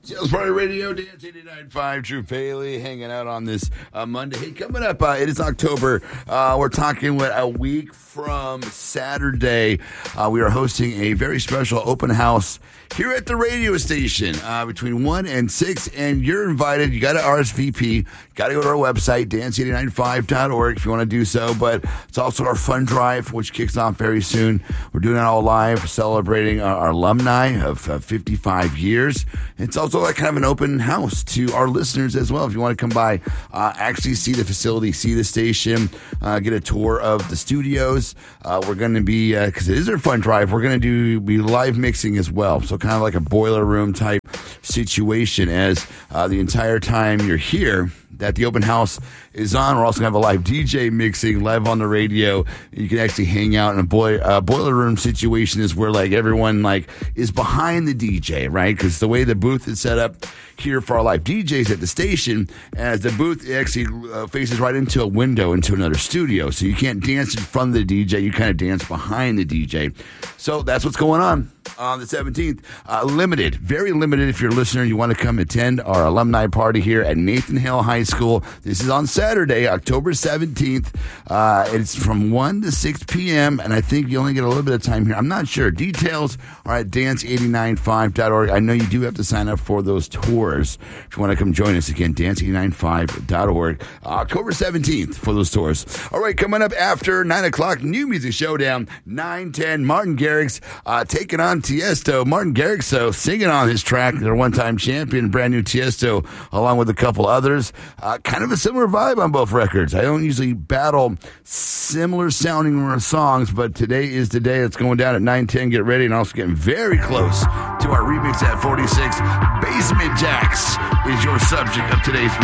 Sales Party Radio, Dance 89.5, Drew Bailey, hanging out on this Monday. Hey, coming up, it is October. We're talking a week from Saturday. We are hosting a very special open house here at the radio station between 1 and 6, and you're invited. You got to RSVP. Got to go to our website, dance895.org if you want to do so, but it's also our fun drive, which kicks off very soon. We're doing it all live, celebrating our alumni of 55 years. It's also like kind of an open house to our listeners as well. If you want to come by, actually see the facility, see the station, get a tour of the studios. We're going to be, because it is our fun drive, we're going to be live mixing as well. So kind of like a boiler room type situation as the entire time you're here that the open house is on. We're also going to have a live DJ mixing live on the radio. You can actually hang out in a boiler room situation is where like everyone like is behind the DJ, right? Because the way the booth is set up here for our live DJs at the station, as the booth actually faces right into a window into another studio. So you can't dance in front of the DJ. You kind of dance behind the DJ. So that's what's going on the 17th. Limited, very limited. If you're a listener and you want to come attend our alumni party here at Nathan Hale High School. This is on Saturday, October 17th. It's from 1 to 6 p.m. And I think you only get a little bit of time here. I'm not sure. Details are at dance895.org. I know you do have to sign up for those tours. If you want to come join us again, dance895.org. October 17th for those tours. All right, coming up after 9 o'clock, New Music Showdown, 9:10. Martin Garrix taking on Tiesto. Martin Garrix singing on his track, their one-time champion, brand new Tiesto, along with a couple others. Kind of a similar vibe on both records. I don't usually battle similar sounding songs, but today is the day. It's going down at 9:10. Get ready, and also getting very close to our remix at 46. Basement Jaxx is your subject of today's